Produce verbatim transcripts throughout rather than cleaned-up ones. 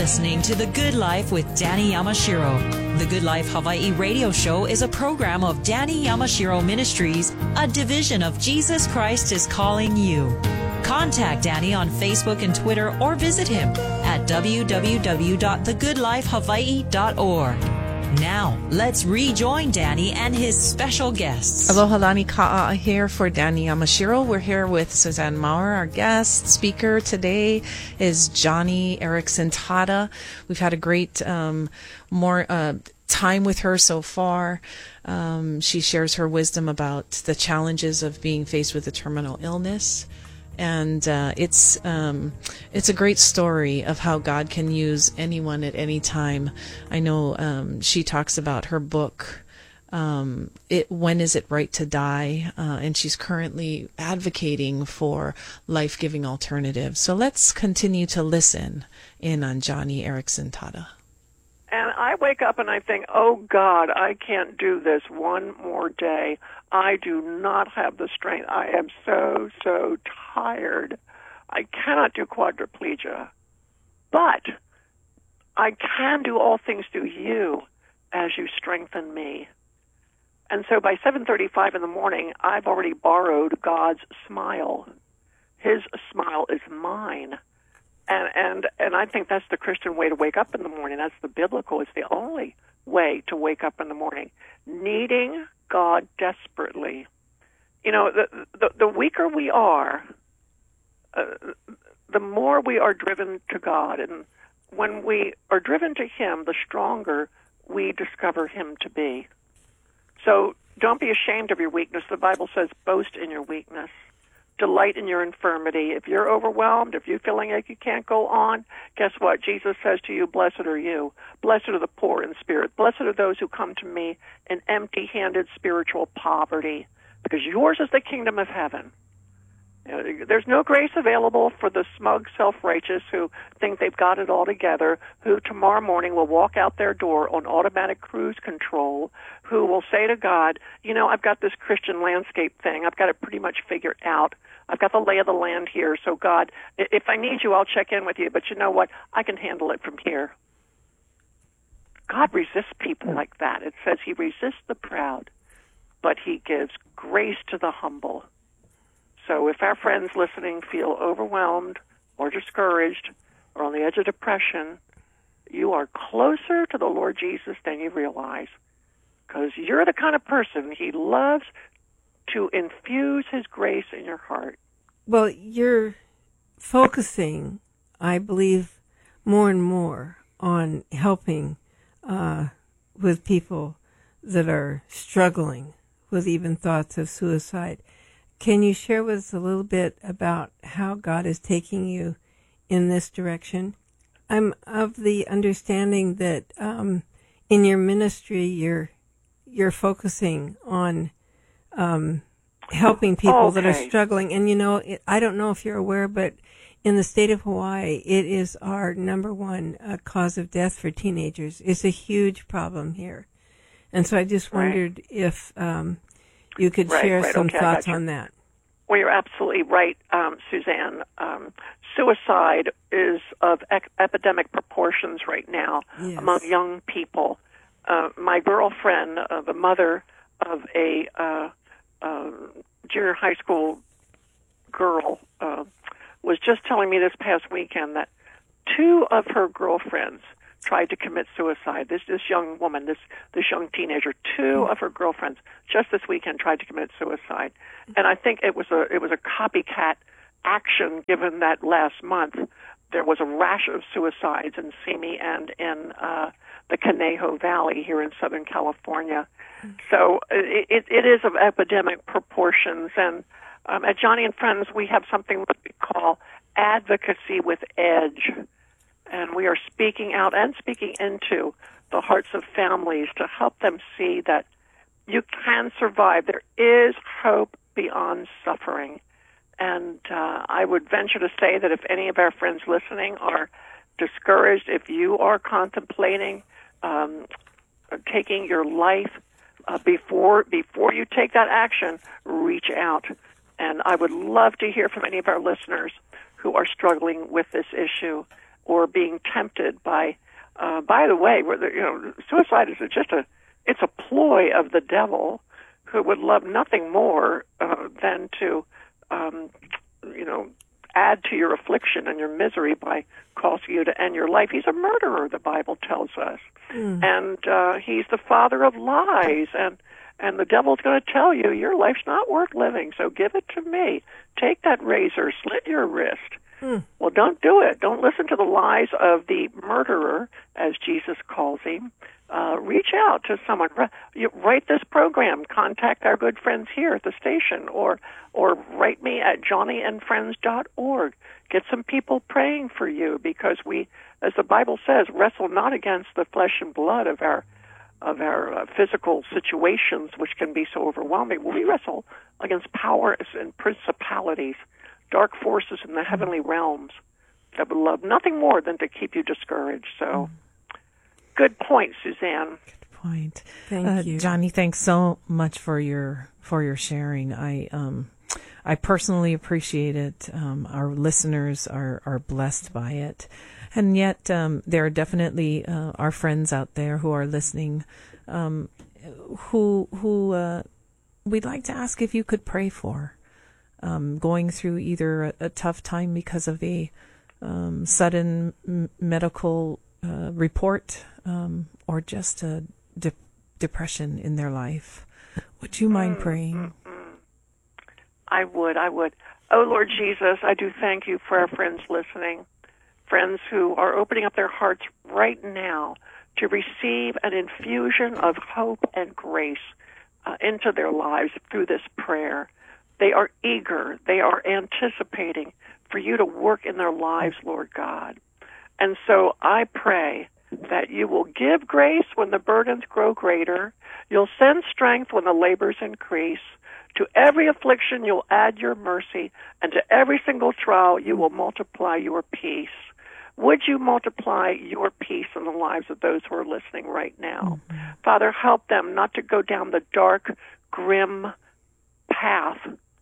listening to The Good Life with Danny Yamashiro. The Good Life Hawaii radio show is a program of Danny Yamashiro Ministries, a division of Jesus Christ is Calling You. Contact Danny on Facebook and Twitter or visit him at w w w dot the good life hawaii dot org. Now, let's rejoin Danny and his special guests. Aloha lani ka'a here for Danny Yamashiro. We're here with Suzanne Maurer. Our guest speaker today is Joni Eareckson Tada. We've had a great um, more uh, time with her so far. Um, she shares her wisdom about the challenges of being faced with a terminal illness. And uh, it's um, it's a great story of how God can use anyone at any time. I know um, she talks about her book, um, it, When Is It Right to Die? Uh, and she's currently advocating for life-giving alternatives. So let's continue to listen in on Joni Eareckson Tada. And I wake up and I think, oh, God, I can't do this one more day. I do not have the strength. I am so, so tired. I cannot do quadriplegia. But I can do all things through you as you strengthen me. And so by seven thirty-five in the morning, I've already borrowed God's smile. His smile is mine. And, and and I think that's the Christian way to wake up in the morning. That's the biblical. It's the only way to wake up in the morning. Needing God desperately. You know, the the, the weaker we are, uh, the more we are driven to God. And when we are driven to Him, the stronger we discover Him to be. So don't be ashamed of your weakness. The Bible says, boast in your weakness. Delight in your infirmity. If you're overwhelmed, if you're feeling like you can't go on, guess what? Jesus says to you, blessed are you. Blessed are the poor in spirit. Blessed are those who come to me in empty-handed spiritual poverty, because yours is the kingdom of heaven. You know, there's no grace available for the smug self-righteous who think they've got it all together, who tomorrow morning will walk out their door on automatic cruise control, who will say to God, you know, I've got this Christian landscape thing. I've got it pretty much figured out. I've got the lay of the land here. So, God, if I need you, I'll check in with you. But you know what? I can handle it from here. God resists people like that. It says He resists the proud, but He gives grace to the humble. So if our friends listening feel overwhelmed or discouraged or on the edge of depression, you are closer to the Lord Jesus than you realize, because you're the kind of person He loves to infuse His grace in your heart. Well, you're focusing, I believe, more and more on helping uh, with people that are struggling with even thoughts of suicide. Can you share with us a little bit about how God is taking you in this direction? I'm of the understanding that um, in your ministry, you're you're focusing on um, helping people okay. that are struggling. And, you know, it, I don't know if you're aware, but in the state of Hawaii, it is our number one uh, cause of death for teenagers. It's a huge problem here. And so I just wondered right. if um, you could right, share right. some okay, thoughts on that. Well, you're absolutely right, um, Suzanne. Um, suicide is of ec- epidemic proportions right now yes. among young people. Uh, my girlfriend, uh, the mother of a uh, uh, junior high school girl, uh, was just telling me this past weekend that two of her girlfriends tried to commit suicide. This this young woman, this this young teenager, two of her girlfriends just this weekend tried to commit suicide, and I think it was a it was a copycat action. Given that last month there was a rash of suicides in Simi and in uh, the Conejo Valley here in Southern California, so it, it, it is of epidemic proportions. And um, at Joni and Friends, we have something that we call advocacy with edge. And we are speaking out and speaking into the hearts of families to help them see that you can survive. There is hope beyond suffering. And uh, I would venture to say that if any of our friends listening are discouraged, if you are contemplating um, taking your life, uh, before before you take that action, reach out. And I would love to hear from any of our listeners who are struggling with this issue. or being tempted by, uh, by the way, where the, you know, suicide is just a, it's a ploy of the devil, who would love nothing more uh, than to, um, you know, add to your affliction and your misery by causing you to end your life. He's a murderer, the Bible tells us. Mm. And uh, he's the father of lies. And, and the devil's going to tell you, your life's not worth living, so give it to me. Take that razor, slit your wrist. Mm. Well, don't do it. Don't listen to the lies of the murderer, as Jesus calls him. Uh, reach out to someone. You write this program. Contact our good friends here at the station, or or write me at johnny and friends dot org. Get some people praying for you, because we, as the Bible says, wrestle not against the flesh and blood of our of our uh, physical situations, which can be so overwhelming. We wrestle against powers and principalities, dark forces in the heavenly realms that would love nothing more than to keep you discouraged. So. Mm. Good point, Suzanne. Good point. Thank uh, you, Johnny. Thanks so much for your for your sharing. I um, I personally appreciate it. Um, our listeners are are blessed by it, and yet um, there are definitely uh, our friends out there who are listening, um, who who uh, we'd like to ask if you could pray for, um, going through either a, a tough time because of a um, sudden m- medical uh, report. Um, or just a de- depression in their life. Would you mind praying? Mm-hmm. I would, I would. Oh, Lord Jesus, I do thank you for our friends listening, friends who are opening up their hearts right now to receive an infusion of hope and grace uh, into their lives through this prayer. They are eager, they are anticipating for you to work in their lives, Lord God. And so I pray that you will give grace when the burdens grow greater. You'll send strength when the labors increase. To every affliction you'll add your mercy, and to every single trial you will multiply your peace. Would you multiply your peace in the lives of those who are listening right now? Mm-hmm. Father, help them not to go down the dark, grim path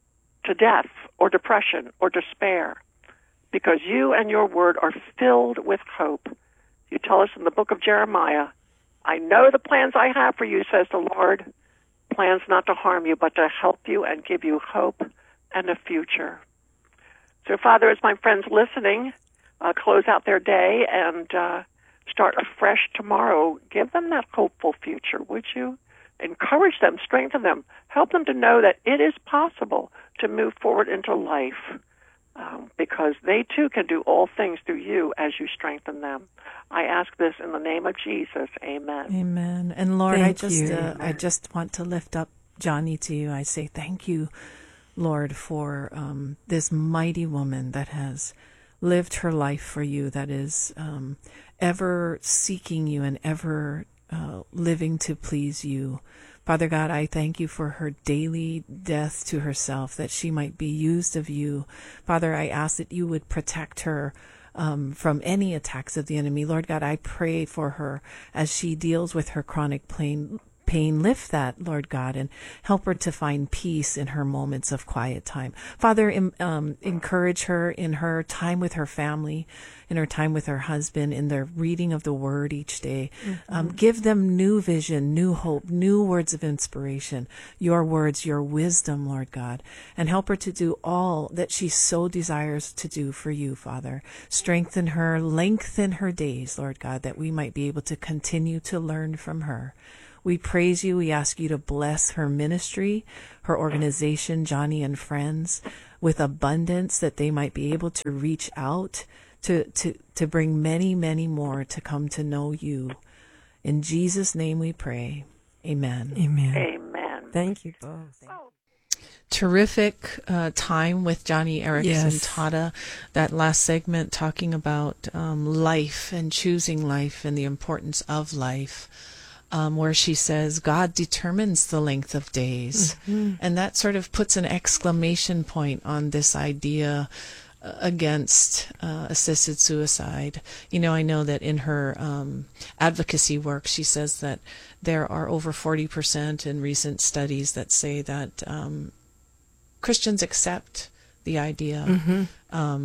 to death or depression or despair, because you and your word are filled with hope. You tell us in the book of Jeremiah, I know the plans I have for you, says the Lord, plans not to harm you, but to help you and give you hope and a future. So, Father, as my friends listening, uh, close out their day and uh, start afresh tomorrow, give them that hopeful future, would you? Encourage them, strengthen them, help them to know that it is possible to move forward into life. Um, because they too can do all things through you as you strengthen them. I ask this in the name of Jesus. Amen. Amen. And Lord, thank I just you. Uh, I just want to lift up Johnny to you. I say thank you, Lord, for um, this mighty woman that has lived her life for you, that is um, ever seeking you and ever uh, living to please you. Father God, I thank you for her daily death to herself, that she might be used of you. Father, I ask that you would protect her um, from any attacks of the enemy. Lord God, I pray for her as she deals with her chronic pain. Pain, lift that, Lord God, and help her to find peace in her moments of quiet time. Father, um, encourage her in her time with her family, in her time with her husband, in the reading of the word each day. Mm-hmm. Um, give them new vision, new hope, new words of inspiration, your words, your wisdom, Lord God, and help her to do all that she so desires to do for you, Father. Strengthen her, lengthen her days, Lord God, that we might be able to continue to learn from her. We praise you. We ask you to bless her ministry, her organization, Johnny and Friends, with abundance, that they might be able to reach out to, to, to bring many, many more to come to know you. In Jesus' name we pray. Amen. Amen. Amen. Thank you both. Terrific uh, time with Johnny Erickson Yes. Tata. That last segment talking about um, life and choosing life and the importance of life. Um, where she says, God determines the length of days. Mm-hmm. And that sort of puts an exclamation point on this idea uh, against uh, assisted suicide. You know, I know that in her um, advocacy work, she says that there are over forty percent in recent studies that say that um, Christians accept the idea mm-hmm. um,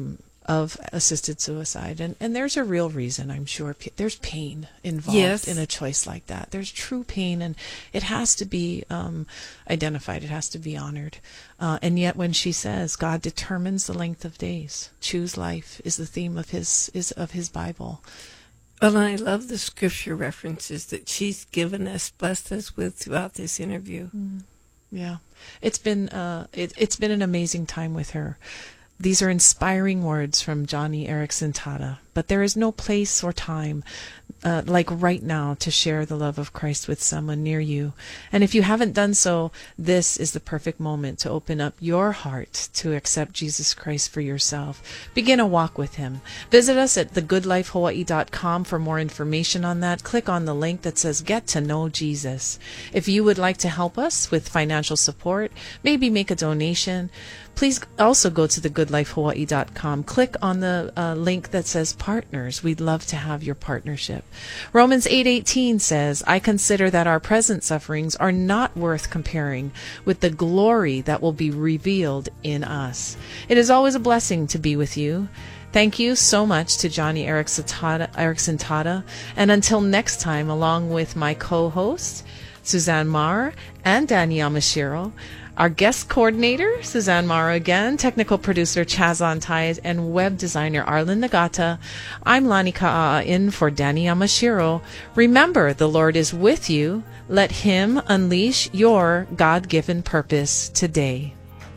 of assisted suicide. And, and there's a real reason, I'm sure. P- there's pain involved Yes. in a choice like that. There's true pain, and it has to be um, identified. It has to be honored. Uh, and yet when she says God determines the length of days, choose life is the theme of his, is of his Bible. Well, I love the scripture references that she's given us, blessed us with throughout this interview. Mm. Yeah. It's been, uh, it, it's been an amazing time with her. These are inspiring words from Joni Eareckson Tada, but there is no place or time uh, like right now to share the love of Christ with someone near you. And if you haven't done so, this is the perfect moment to open up your heart to accept Jesus Christ for yourself. Begin a walk with him. Visit us at the good life hawaii dot com for more information on that. Click on the link that says Get to Know Jesus. If you would like to help us with financial support, maybe make a donation, please also go to the good life hawaii dot com. Click on the uh, link that says Partners. We'd love to have your partnership. Romans eight eighteen says, I consider that our present sufferings are not worth comparing with the glory that will be revealed in us. It is always a blessing to be with you. Thank you so much to Joni Eareckson Tada, Eareckson Tada. And until next time, along with my co-host, Suzanne Maurer and Danny Yamashiro, our guest coordinator, Suzanne Maurer again, technical producer Chaz Antayes, and web designer Arlen Nagata, I'm Lani Ka'a'a in for Danny Yamashiro. Remember, the Lord is with you. Let him unleash your God-given purpose today.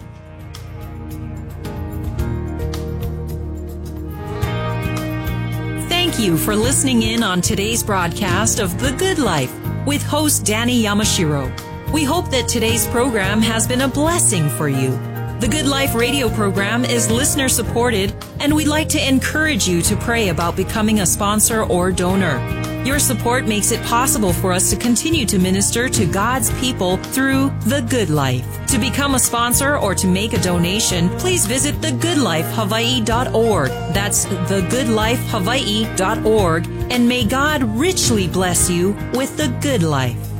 Thank you for listening in on today's broadcast of The Good Life with host Danny Yamashiro. We hope that today's program has been a blessing for you. The Good Life radio program is listener supported, and we'd like to encourage you to pray about becoming a sponsor or donor. Your support makes it possible for us to continue to minister to God's people through The Good Life. To become a sponsor or to make a donation, please visit the good life hawaii dot org. That's the good life hawaii dot org, and may God richly bless you with the good life.